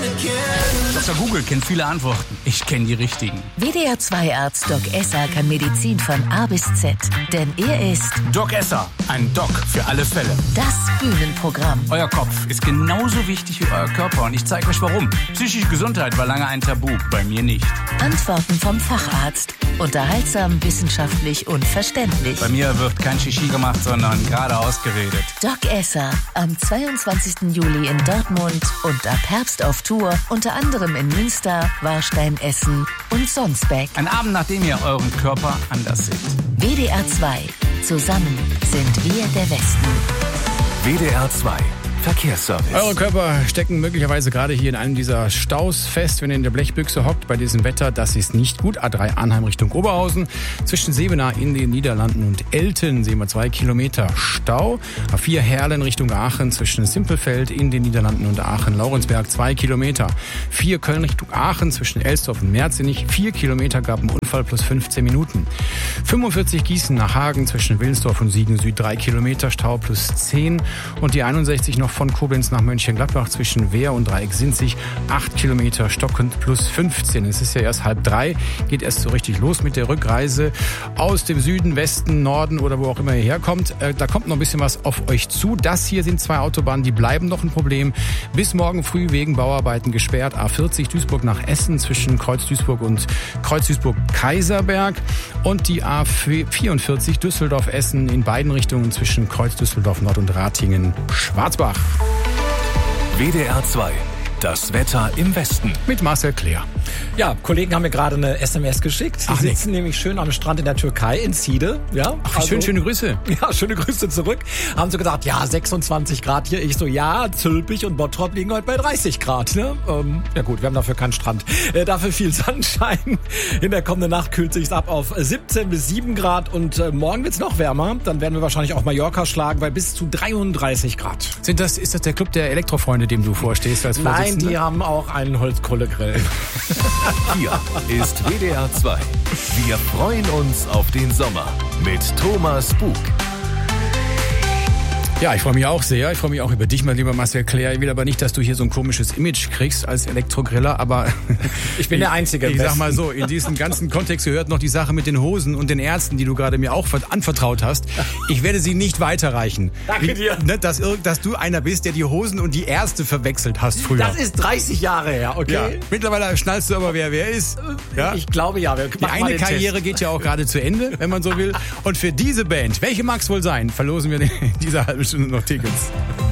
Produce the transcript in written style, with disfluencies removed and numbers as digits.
Dr. Google kennt viele Antworten. Ich kenne die richtigen. WDR-2-Arzt Doc Esser kann Medizin von A bis Z. Denn er ist Doc Esser, ein Doc für alle Fälle. das Bühnenprogramm. Euer Kopf ist genauso wichtig wie euer Körper und ich zeige euch warum. Psychische Gesundheit war lange ein Tabu, bei mir nicht. Antworten vom Facharzt. Unterhaltsam, wissenschaftlich und verständlich. Bei mir wird kein Shishi gemacht, sondern geradeaus geredet. Doc Esser am 22. Juli in Dortmund und ab Herbst auf Tour, unter anderem in Münster, Warstein, Essen und Sonsbeck. Ein Abend, nachdem ihr euren Körper anders seht. WDR 2. Zusammen sind wir der Westen. WDR 2 Verkehrsservice. Eure Körper stecken möglicherweise gerade hier in einem dieser Staus fest, wenn ihr in der Blechbüchse hockt. Bei diesem Wetter, das ist nicht gut. A3 Arnheim Richtung Oberhausen. Zwischen Sevenaar in den Niederlanden und Elten sehen wir 2 Kilometer Stau. A4 Herlen Richtung Aachen zwischen Simpelfeld in den Niederlanden und Aachen-Laurensberg 2 Kilometer. 4 Köln Richtung Aachen zwischen Elsdorf und Merzenich. 4 Kilometer gab einen Unfall plus 15 Minuten. 45 Gießen nach Hagen zwischen Willensdorf und Siegen Süd 3 Kilometer Stau plus 10. Und die 61 noch von Koblenz nach Mönchengladbach zwischen Wehr und Dreiecksinzig 8 Kilometer stockend plus 15. Es ist ja erst 2:30, geht erst so richtig los mit der Rückreise aus dem Süden, Westen, Norden oder wo auch immer ihr herkommt. Da kommt noch ein bisschen was auf euch zu. Das hier sind 2 Autobahnen, die bleiben noch ein Problem. Bis morgen früh wegen Bauarbeiten gesperrt. A40 Duisburg nach Essen zwischen Kreuz Duisburg und Kreuz Duisburg-Kaiserberg. Und die A44 Düsseldorf-Essen in beiden Richtungen zwischen Kreuz Düsseldorf-Nord und Ratingen-Schwarzbach. WDR 2 Das Wetter im Westen. Mit Marcel Claire. Ja, Kollegen haben mir gerade eine SMS geschickt. Die sitzen nämlich schön am Strand in der Türkei, in Side. Ja, Ach, schöne Grüße. Ja, schöne Grüße zurück. Haben sie gesagt, ja, 26 Grad hier. Ich so, ja, Zülpich und Bottrop liegen heute bei 30 Grad. Ne? Ja gut, wir haben dafür keinen Strand. Dafür viel Sonnenschein. In der kommenden Nacht kühlt sich's ab auf 17 bis 7 Grad. Und morgen wird's noch wärmer. Dann werden wir wahrscheinlich auch Mallorca schlagen bei bis zu 33 Grad. Ist das der Club der Elektrofreunde, dem du vorstehst als Vorsitzender? Nein, die haben auch einen Holzkohlegrill. Hier ist WDR 2. Wir freuen uns auf den Sommer mit Thomas Bug. Ja, ich freue mich auch sehr. Ich freue mich auch über dich, mein lieber Marcel Claire. Ich will aber nicht, dass du hier so ein komisches Image kriegst als Elektrogriller, aber ich bin der Einzige. Ich sag mal so, in diesem ganzen Kontext gehört noch die Sache mit den Hosen und den Ärzten, die du gerade mir auch anvertraut hast. Ich werde sie nicht weiterreichen. Danke dir. Dass du einer bist, der die Hosen und die Ärzte verwechselt hast früher. Das ist 30 Jahre her, okay? Ja. Mittlerweile schnallst du aber, wer ist. Ja? Ich glaube ja. Die eine Karriere geht ja auch gerade zu Ende, wenn man so will. Und für diese Band, welche mag es wohl sein, verlosen wir in dieser halben Stunde noch Tickets.